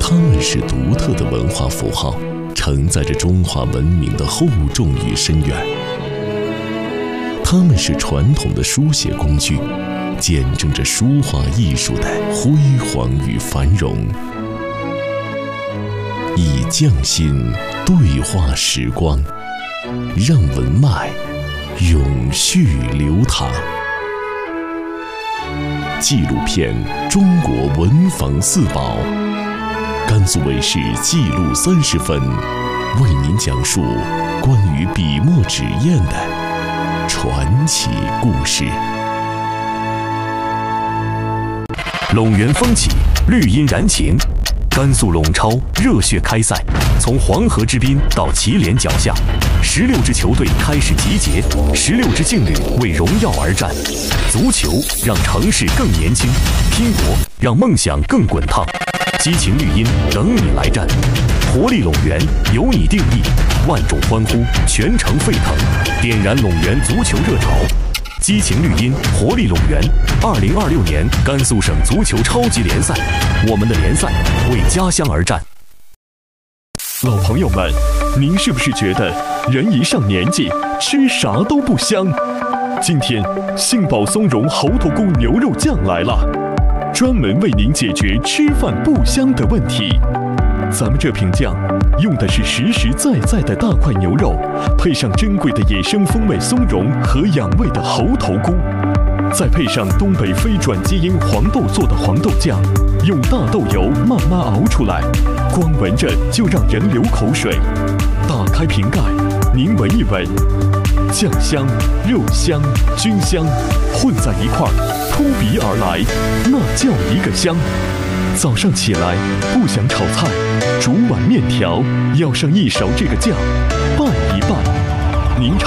它们是独特的文化符号，承载着中华文明的厚重与深远。它们是传统的书写工具，见证着书画艺术的辉煌与繁荣。以匠心对话时光，让文脉永续流淌。纪录片《中国文房四宝》，甘肃卫视记录30分，为您讲述关于笔墨纸砚的传奇故事。 陇源风起，绿荫燃情，甘肃陇超热血开赛，从黄河之滨到祁连脚下，16支球队开始集结，16支劲旅为荣耀而战。足球让城市更年轻，拼搏让梦想更滚烫。激情绿茵等你来战，活力陇源由你定义，万众欢呼，全城沸腾，点燃陇源足球热潮。激情绿茵，活力陇源，2026年甘肃省足球超级联赛，我们的联赛为家乡而战。 老朋友们，您是不是觉得人一上年纪吃啥都不香？今天杏宝松茸猴头菇牛肉酱来了，专门为您解决吃饭不香的问题。咱们这瓶酱用的是实实在在的大块牛肉，配上珍贵的野生风味松茸和养胃的猴头菇，再配上东北非转基因黄豆做的黄豆酱，用大豆油慢慢熬出来，光闻着就让人流口水。打开瓶盖，您闻一闻，酱香、肉香、菌香混在一块儿，扑鼻而来，那叫一个香。早上起来不想炒菜，煮碗面条，要上一勺这个酱，拌一拌。您尝